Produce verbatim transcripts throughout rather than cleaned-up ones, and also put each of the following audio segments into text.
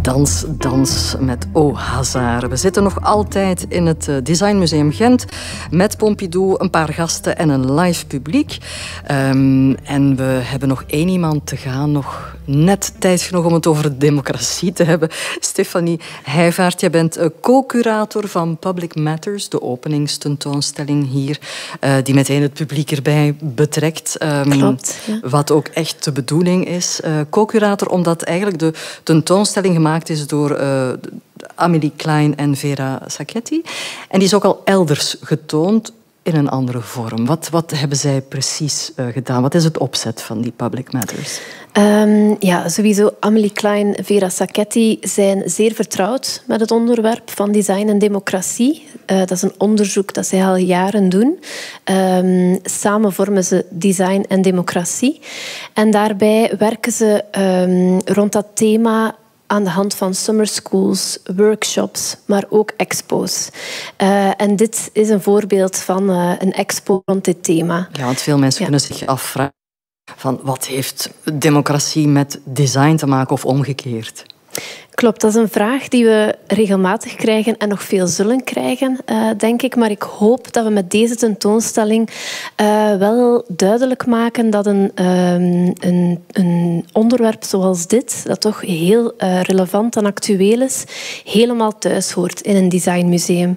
Dans, dans met O Hazard. We zitten nog altijd in het Designmuseum Gent met Pompidou, een paar gasten en een live publiek. Um, en we hebben nog één iemand te gaan, nog net tijd genoeg om het over democratie te hebben. Stefanie Heijvaart, jij bent co-curator van Public Matters, de openingstentoonstelling hier, uh, die meteen het publiek erbij betrekt. Um, Klopt, ja. Wat ook echt de bedoeling is. Uh, co-curator omdat eigenlijk de tentoonstelling gemaakt is door uh, Amélie Klein en Vera Sacchetti. En die is ook al elders getoond in een andere vorm. Wat, wat hebben zij precies uh, gedaan? Wat is het opzet van die Public Matters? Um, ja, sowieso Amélie Klein en Vera Sacchetti zijn zeer vertrouwd met het onderwerp van design en democratie. Uh, dat is een onderzoek dat zij al jaren doen. Um, samen vormen ze design en democratie. En daarbij werken ze um, rond dat thema aan de hand van summer schools, workshops, maar ook expo's. Uh, en dit is een voorbeeld van uh, een expo rond dit thema. Ja, want veel mensen ja. kunnen zich afvragen van wat heeft democratie met design te maken of omgekeerd? Klopt, dat is een vraag die we regelmatig krijgen en nog veel zullen krijgen, uh, denk ik. Maar ik hoop dat we met deze tentoonstelling uh, wel duidelijk maken dat een, um, een, een onderwerp zoals dit, dat toch heel uh, relevant en actueel is, helemaal thuis hoort in een designmuseum.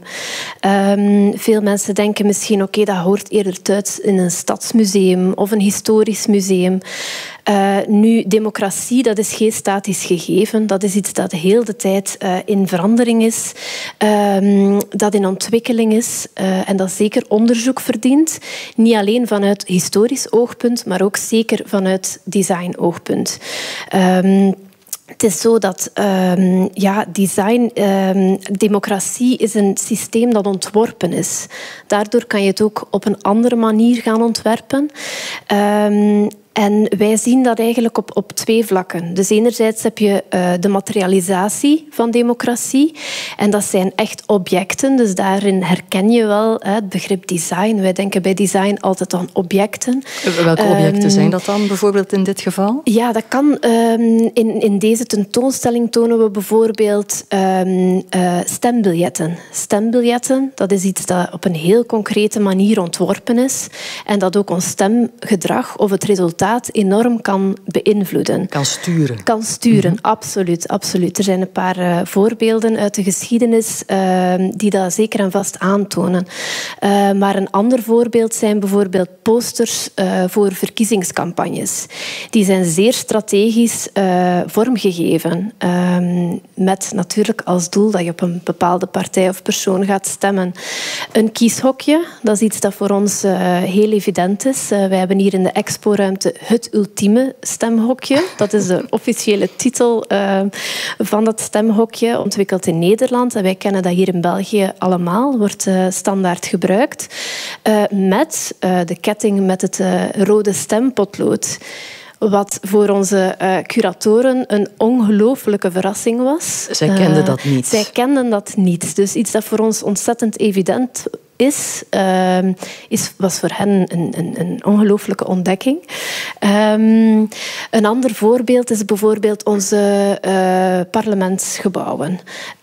Um, veel mensen denken misschien, oké, okay, dat hoort eerder thuis in een stadsmuseum of een historisch museum. Uh, nu, democratie, dat is geen statisch gegeven. Dat is iets dat de hele tijd uh, in verandering is, uh, dat in ontwikkeling is uh, en dat zeker onderzoek verdient. Niet alleen vanuit historisch oogpunt, maar ook zeker vanuit design-oogpunt. Um, Het is zo dat um, ja, design, um, democratie is een systeem dat ontworpen is. Daardoor kan je het ook op een andere manier gaan ontwerpen. Um, En wij zien dat eigenlijk op, op twee vlakken. Dus enerzijds heb je uh, de materialisatie van democratie. En dat zijn echt objecten. Dus daarin herken je wel uh, het begrip design. Wij denken bij design altijd aan objecten. Welke objecten um, zijn dat dan bijvoorbeeld in dit geval? Ja, dat kan. Um, in, in deze tentoonstelling tonen we bijvoorbeeld um, uh, stembiljetten. Stembiljetten, dat is iets dat op een heel concrete manier ontworpen is. En dat ook ons stemgedrag of het resultaat enorm kan beïnvloeden. Kan sturen. Kan sturen, mm-hmm. absoluut, absoluut. Er zijn een paar uh, voorbeelden uit de geschiedenis uh, die dat zeker en vast aantonen. Uh, maar een ander voorbeeld zijn bijvoorbeeld posters uh, voor verkiezingscampagnes. Die zijn zeer strategisch uh, vormgegeven. Uh, met natuurlijk als doel dat je op een bepaalde partij of persoon gaat stemmen. Een kieshokje, dat is iets dat voor ons uh, heel evident is. Uh, wij hebben hier in de exporuimte het ultieme stemhokje. Dat is de officiële titel uh, van dat stemhokje, ontwikkeld in Nederland. En wij kennen dat hier in België allemaal, wordt uh, standaard gebruikt. Uh, met uh, de ketting met het uh, rode stempotlood. Wat voor onze uh, curatoren een ongelooflijke verrassing was. Zij kenden dat niet. Uh, zij kenden dat niet. Dus iets dat voor ons ontzettend evident is, uh, is was voor hen een, een, een ongelooflijke ontdekking. Um, een ander voorbeeld is bijvoorbeeld onze uh, parlementsgebouwen.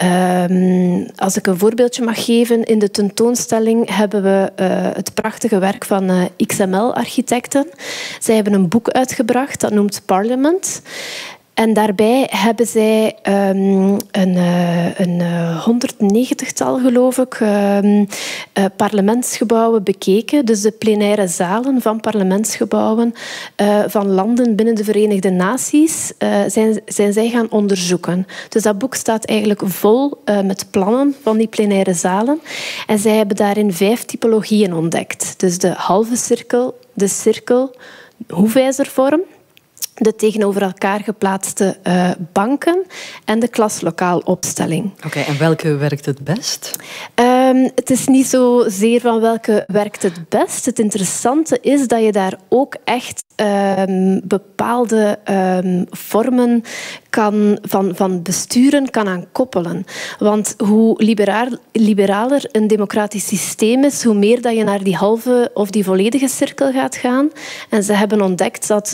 Um, als ik een voorbeeldje mag geven, in de tentoonstelling hebben we uh, het prachtige werk van uh, X M L-architecten. Zij hebben een boek uitgebracht, dat noemt Parliament. En daarbij hebben zij um, een, uh, een uh, honderdnegentigtal, geloof ik, uh, uh, parlementsgebouwen bekeken. Dus de plenaire zalen van parlementsgebouwen uh, van landen binnen de Verenigde Naties uh, zijn, zijn zij gaan onderzoeken. Dus dat boek staat eigenlijk vol uh, met plannen van die plenaire zalen. En zij hebben daarin vijf typologieën ontdekt. Dus de halve cirkel, de cirkel, hoefijzervorm, de tegenover elkaar geplaatste uh, banken en de klaslokaalopstelling. Oké, okay, en welke werkt het best? Um, het is niet zozeer van welke werkt het best. Het interessante is dat je daar ook echt um, bepaalde um, vormen kan, van, van besturen kan aan koppelen. Want hoe liberaal, liberaler een democratisch systeem is, hoe meer dat je naar die halve of die volledige cirkel gaat gaan. En ze hebben ontdekt dat hoe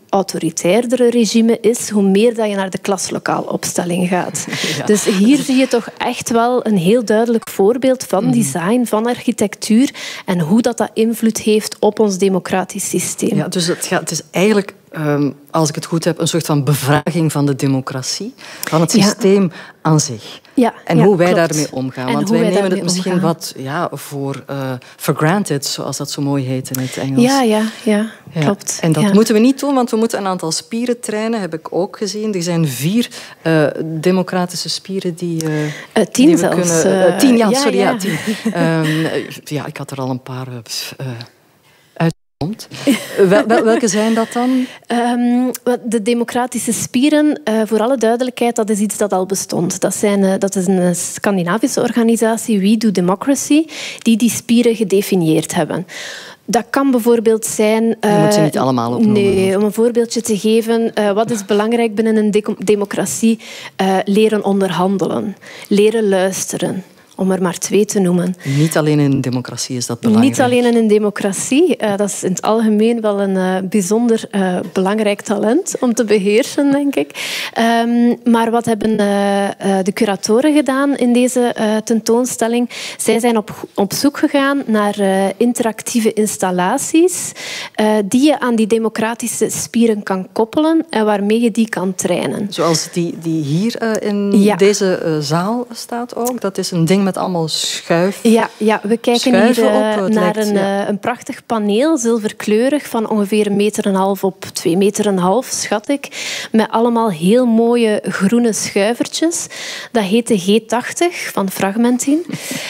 autoritairdere regime is, hoe meer dat je naar de klaslokaal-opstelling gaat. Ja. Dus hier zie je toch echt wel een heel duidelijk voorbeeld van mm. design, van architectuur en hoe dat, dat invloed heeft op ons democratisch systeem. Ja, dus het, gaat, het is eigenlijk, um, als ik het goed heb, een soort van bevraging van de democratie, van het systeem ja. aan zich. Ja, en ja, hoe wij klopt. daarmee omgaan. En Want wij wij nemen het omgaan. misschien wat ja, voor, uh, for granted, zoals dat zo mooi heet in het Engels. Ja, ja, ja, ja. klopt. En dat ja. moeten we niet doen, want we moeten een aantal spieren trainen, heb ik ook gezien. Er zijn vier uh, democratische spieren die, uh, uh, tien die we zelfs. kunnen... Uh, tien, ja, ja, sorry, ja. ja, tien. um, ja, ik had er al een paar uh, uit. Wel, wel, welke zijn dat dan? Um, de democratische spieren, uh, voor alle duidelijkheid, dat is iets dat al bestond. Dat, zijn, uh, dat is een Scandinavische organisatie, We Do Democracy, die die spieren gedefinieerd hebben. Dat kan bijvoorbeeld zijn... Uh, Je moet ze niet allemaal opnoemen. Nee, om een voorbeeldje te geven. Uh, wat is belangrijk binnen een de- democratie? Uh, leren onderhandelen, leren luisteren. Om er maar twee te noemen. Niet alleen in een democratie is dat belangrijk. Niet alleen in een democratie. Uh, dat is in het algemeen wel een uh, bijzonder uh, belangrijk talent om te beheersen, denk ik. Um, maar wat hebben uh, uh, de curatoren gedaan in deze uh, tentoonstelling? Zij zijn op, op zoek gegaan naar uh, interactieve installaties uh, die je aan die democratische spieren kan koppelen en waarmee je die kan trainen. Zoals die, die hier uh, in ja. deze uh, zaal staat ook. Dat is een ding met allemaal schuif. Ja, ja we kijken Schuiven hier uh, op, naar lijkt, een, ja. uh, een prachtig paneel, zilverkleurig, van ongeveer een meter en een half op twee meter en een half, schat ik. Met allemaal heel mooie groene schuivertjes. Dat heet de G tachtig van Fragmentin.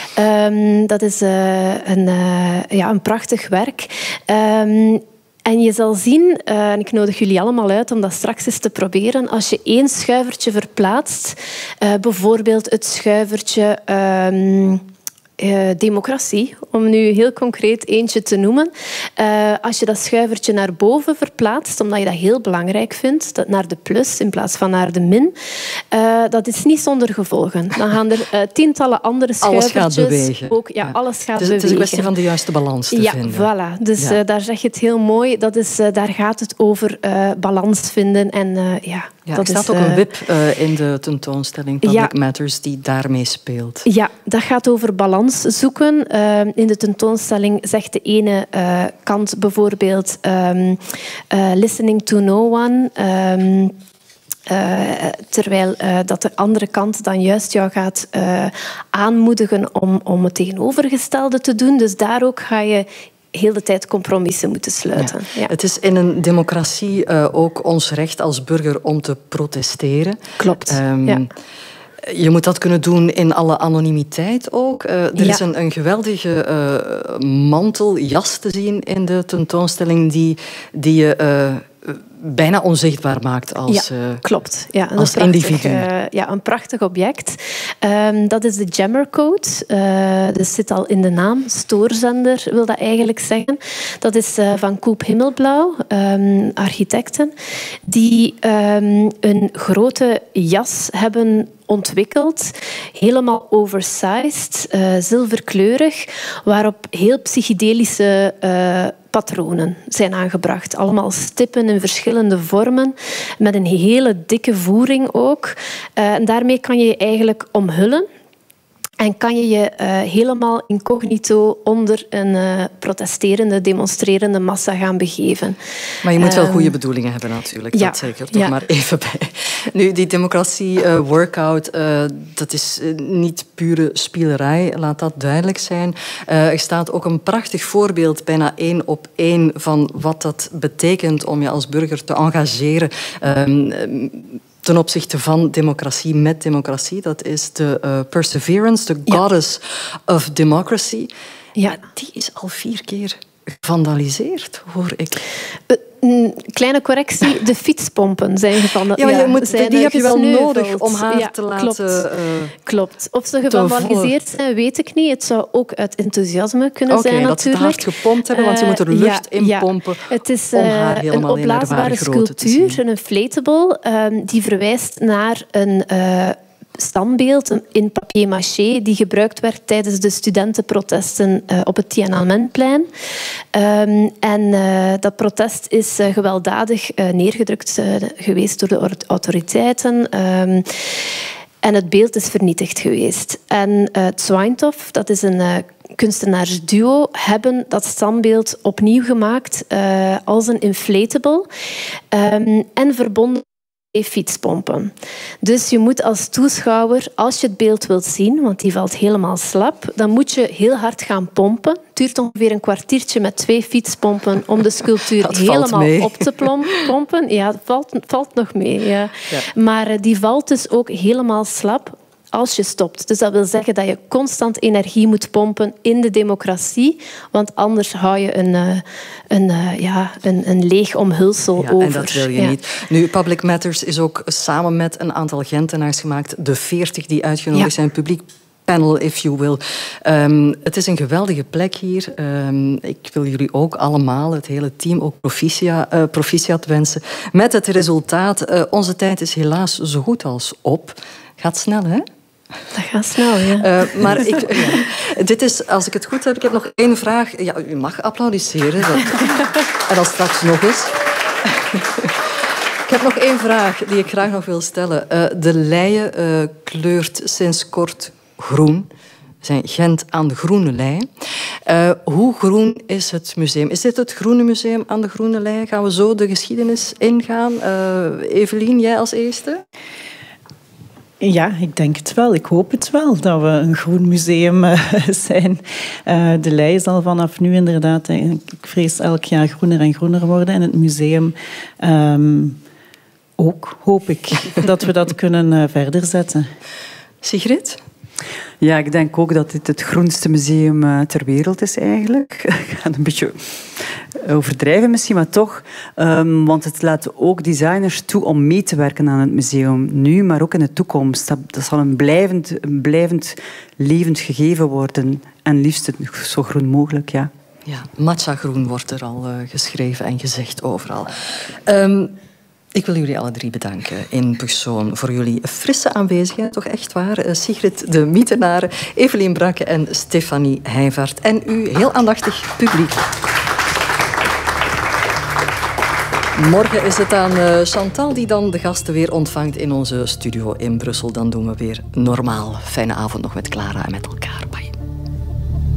um, dat is uh, een, uh, ja, een prachtig werk. Um, En je zal zien, uh, en ik nodig jullie allemaal uit om dat straks eens te proberen, als je één schuivertje verplaatst, uh, bijvoorbeeld het schuivertje um, uh, democratie, om nu heel concreet eentje te noemen. Uh, als je dat schuivertje naar boven verplaatst, omdat je dat heel belangrijk vindt, dat naar de plus in plaats van naar de min, uh, dat is niet zonder gevolgen. Dan gaan er uh, tientallen andere schuivertjes... Alles gaat bewegen. Ook, ja, ja. Alles gaat dus bewegen. Het is een kwestie van de juiste balans te ja, vinden. Voilà. Dus ja. uh, daar zeg je het heel mooi. Dat is, uh, daar gaat het over uh, balans vinden. En, uh, ja, ja, dat er staat is, ook uh, een wip uh, in de tentoonstelling Public ja. Matters die daarmee speelt. Ja, dat gaat over balans zoeken. Uh, in de tentoonstelling zegt de ene uh, kant bijvoorbeeld um, uh, listening to no one... Um, Uh, terwijl uh, dat de andere kant dan juist jou gaat uh, aanmoedigen om, om het tegenovergestelde te doen. Dus daar ook ga je heel de tijd compromissen moeten sluiten. Ja. Ja. Het is in een democratie uh, ook ons recht als burger om te protesteren. Klopt, um, ja. Je moet dat kunnen doen in alle anonimiteit ook. Uh, er ja. is een, een geweldige uh, mantel, jas te zien in de tentoonstelling die, die je... Uh, bijna onzichtbaar maakt als, ja, uh, klopt. Ja, als een prachtig, individu. Uh, ja, een prachtig object. Um, dat is de Jammer Code. Uh, dat zit al in de naam. Stoorzender wil dat eigenlijk zeggen. Dat is uh, van Coop Himmelblauw, um, architecten, die um, een grote jas hebben ontwikkeld, helemaal oversized, uh, zilverkleurig, waarop heel psychedelische uh, patronen zijn aangebracht. Allemaal stippen in verschillende vormen, met een hele dikke voering ook. Uh, en daarmee kan je je eigenlijk omhullen. En kan je je uh, helemaal incognito onder een uh, protesterende, demonstrerende massa gaan begeven. Maar je moet wel um, goede bedoelingen hebben natuurlijk. Ja, dat zeg ik er toch ja. maar even bij. Nu, die democratie-workout, uh, uh, dat is uh, niet pure spielerij, laat dat duidelijk zijn. Uh, er staat ook een prachtig voorbeeld, bijna één op één, van wat dat betekent om je als burger te engageren. Um, ten opzichte van democratie met democratie. Dat is de uh, Perseverance, de goddess ja. of democracy. Ja. Die is al vier keer gevandaliseerd, hoor ik. Een kleine correctie, de fietspompen zijn gevandaliseerd. Ja, je moet, zijn die heb je wel gesneuveld. nodig om haar ja, te laten... Klopt. Uh, klopt. Of ze gevandaliseerd zijn, weet ik niet. Het zou ook uit enthousiasme kunnen okay, zijn, natuurlijk. Oké, dat ze te hard gepompt hebben, want je moet er lucht uh, in ja, pompen ja. Het is uh, om haar helemaal een opblaasbare sculptuur, een inflatable, um, die verwijst naar een... Uh, standbeeld in papier-mâché die gebruikt werd tijdens de studentenprotesten uh, op het Tiananmenplein. Um, en uh, dat protest is uh, gewelddadig uh, neergedrukt uh, geweest door de autoriteiten. Um, en het beeld is vernietigd geweest. En uh, Zwijnthof, dat is een uh, kunstenaarsduo, hebben dat standbeeld opnieuw gemaakt uh, als een inflatable um, en verbonden fietspompen. Dus je moet als toeschouwer, als je het beeld wilt zien, want die valt helemaal slap, dan moet je heel hard gaan pompen. Het duurt ongeveer een kwartiertje met twee fietspompen om de sculptuur helemaal op te pompen. Ja, het valt, valt nog mee. Ja. Ja. Maar die valt dus ook helemaal slap als je stopt. Dus dat wil zeggen dat je constant energie moet pompen in de democratie, want anders hou je een, een, ja, een, een leeg omhulsel ja, over. En dat wil je ja. niet. Nu, Public Matters is ook samen met een aantal Gentenaars gemaakt, de veertig die uitgenodigd ja. zijn, publiek panel, if you will. Um, het is een geweldige plek hier. Um, ik wil jullie ook allemaal, het hele team, ook proficia, uh, proficiat wensen. Met het resultaat, uh, onze tijd is helaas zo goed als op. Gaat snel, hè? Dat gaat snel, ja. Uh, maar ik, ja, dit is, als ik het goed heb, ik heb nog één vraag. Ja, u mag applaudisseren. Dat, en dan straks nog eens. Ik heb nog één vraag die ik graag nog wil stellen. Uh, de leien uh, kleurt sinds kort groen. We zijn Gent aan de groene lei. Uh, hoe groen is het museum? Is dit het Groene Museum aan de groene lei? Gaan we zo de geschiedenis ingaan? Uh, Evelien, jij als eerste? Ja, ik denk het wel. Ik hoop het wel dat we een groen museum uh, zijn. Uh, de lei zal vanaf nu inderdaad, uh, ik vrees, elk jaar groener en groener worden. En het museum um, ook, hoop ik, dat we dat kunnen uh, verder zetten. Sigrid? Ja, ik denk ook dat dit het groenste museum uh, ter wereld is eigenlijk. Ik ga het een beetje overdrijven misschien, maar toch. Um, want het laat ook designers toe om mee te werken aan het museum. Nu, maar ook in de toekomst. Dat, dat zal een blijvend, een blijvend levend gegeven worden. En liefst zo groen mogelijk, ja. Ja, matcha-groen wordt er al uh, geschreven en gezegd overal. Um, Ik wil jullie alle drie bedanken in persoon voor jullie frisse aanwezigheid, toch echt waar. Sigrid de Mietenaren, Evelien Brakke en Stefanie Heijvaart. En u heel aandachtig publiek. Morgen is het aan Chantal die dan de gasten weer ontvangt in onze studio in Brussel. Dan doen we weer normaal. Fijne avond nog met Clara en met elkaar. Bye.